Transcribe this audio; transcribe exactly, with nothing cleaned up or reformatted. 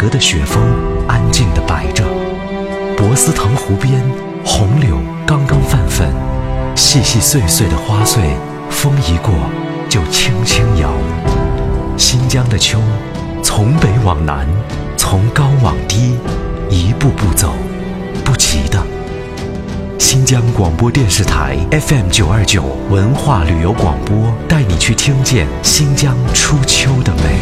格的雪峰安静地摆着，博斯腾湖边红柳刚刚泛粉，细细碎碎的花穗，风一过就轻轻摇。新疆的秋，从北往南，从高往低，一步步走，不急的。新疆广播电视台 F M 九二九文化旅游广播，带你去听见新疆初秋的美。